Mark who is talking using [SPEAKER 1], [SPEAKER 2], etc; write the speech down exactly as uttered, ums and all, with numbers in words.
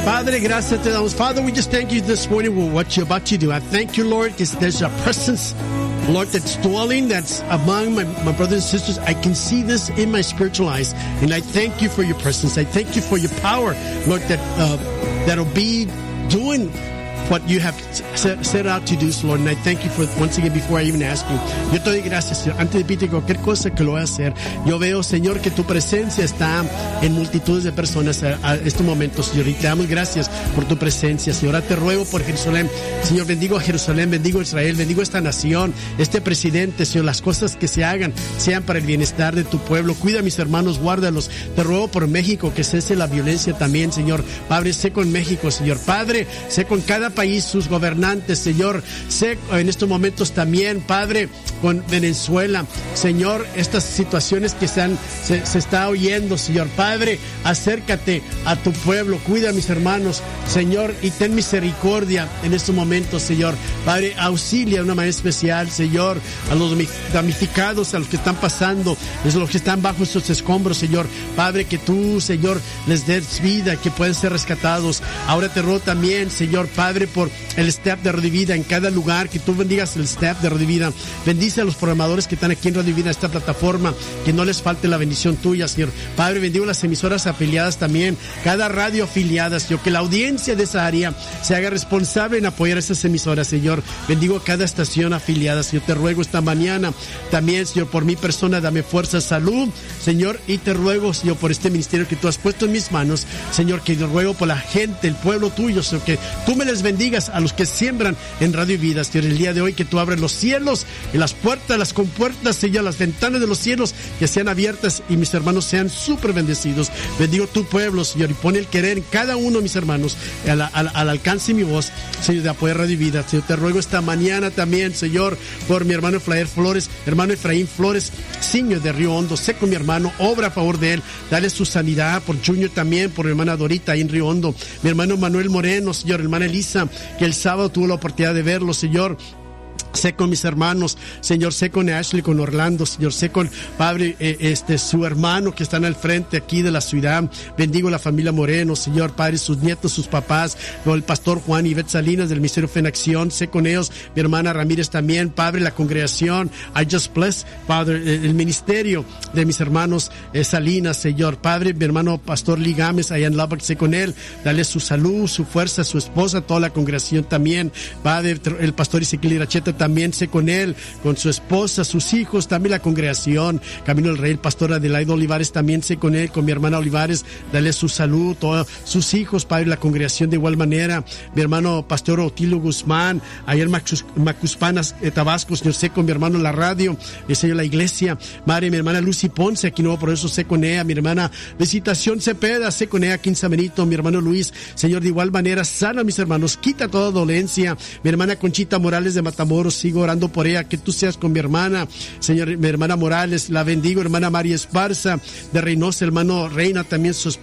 [SPEAKER 1] Padre, gracias te damos. Father, we just thank you this morning for what you're about to do. I thank you, Lord, because there's a presence, Lord, that's dwelling, that's among my, my brothers and sisters. I can see this in my spiritual eyes, and I thank you for your presence. I thank you for your power, Lord, that uh, that'll be doing what you have set, set out to do, Lord. And I thank you for, once again, before I even ask you. Yo te doy gracias, Señor. Antes de pedirte cualquier cosa que lo voy a hacer, yo veo, Señor, que tu presencia está en multitudes de personas a, a este momento, Señor. Y te damos gracias por tu presencia, Señor. Ahora te ruego por Jerusalén. Señor, bendigo a Jerusalén, bendigo a Israel, bendigo a esta nación, este presidente, Señor. Las cosas que se hagan sean para el bienestar de tu pueblo. Cuida a mis hermanos, guárdalos. Te ruego por México que cese la violencia también, Señor. Padre, sé con México, Señor. Padre, sé con cada país, sus gobernantes, Señor. Sé en estos momentos también, Padre, con Venezuela, Señor, estas situaciones que se, han, se, se está oyendo, Señor. Padre, acércate a tu pueblo, cuida a mis hermanos, Señor, y ten misericordia en estos momentos, Señor. Padre, auxilia de una manera especial, Señor, a los damnificados, a los que están pasando, a los que están bajo estos escombros, Señor. Padre, que tú, Señor, les des vida, que pueden ser rescatados. Ahora te ruego también, Señor, Padre, por el staff de Radio Vida en cada lugar, que tú bendigas el staff de Radio Vida. Bendice a los programadores que están aquí en Radio Vida, esta plataforma, que no les falte la bendición tuya, Señor. Padre, bendigo las emisoras afiliadas también, cada radio afiliada, Señor, que la audiencia de esa área se haga responsable en apoyar a esas emisoras, Señor. Bendigo a cada estación afiliada, Señor. Te ruego esta mañana también, Señor, por mi persona, dame fuerza, salud, Señor, y te ruego, Señor, por este ministerio que tú has puesto en mis manos, Señor, que te ruego por la gente, el pueblo tuyo, Señor, que tú me les bendigas a los que siembran en Radio Vida, Señor. El día de hoy que tú abres los cielos y las puertas, las compuertas, Señor, las ventanas de los cielos que sean abiertas y mis hermanos sean súper bendecidos. Bendigo tu pueblo, Señor, y pone el querer en cada uno de mis hermanos al, al, al alcance de mi voz, Señor, de apoyar Radio Vida. Señor, te ruego esta mañana también, Señor, por mi hermano Efraín Flores, hermano Efraín Flores, Ciño de Río Hondo. Sé con mi hermano, obra a favor de él, dale su sanidad, por Junior también, por mi hermana Dorita ahí en Río Hondo, mi hermano Manuel Moreno, Señor, hermana Elisa, que el sábado tuvo la oportunidad de verlo, Señor. Sé con mis hermanos, Señor, sé con Ashley, con Orlando, Señor, sé con Padre, eh, este, su hermano que están al frente aquí de la ciudad. Bendigo la familia Moreno, Señor, Padre, sus nietos, sus papás, el pastor Juan y Bet Salinas del Ministerio Fe en Acción. Sé con ellos, mi hermana Ramírez también, Padre, la congregación. I just bless, Padre, el, el ministerio de mis hermanos eh, Salinas, Señor. Padre, mi hermano Pastor Lee Gámez, allá en Lubbock, sé con él. Dale su salud, su fuerza, su esposa, toda la congregación también. Padre, el pastor Ezequiel Iracheta también sé con él, con su esposa, sus hijos, también la congregación, Camino del Rey, el pastor Adelaide Olivares, también sé con él, con mi hermana Olivares, dale su salud, todos sus hijos, Padre, la congregación de igual manera, mi hermano pastor Otilio Guzmán, ayer Macuspanas, eh, Tabasco, Señor, sé con mi hermano en la radio, el Señor, la iglesia, Madre, mi hermana Lucy Ponce, aquí Nuevo Progreso, sé con ella, mi hermana Visitación Cepeda, sé con ella aquí en San Benito, mi hermano Luis, Señor, de igual manera, sana a mis hermanos, quita toda dolencia, mi hermana Conchita Morales de Matamoros, sigo orando por ella, que tú seas con mi hermana, Señor, mi hermana Morales, la bendigo, hermana María Esparza de Reynosa, hermano Reina, también su esposa,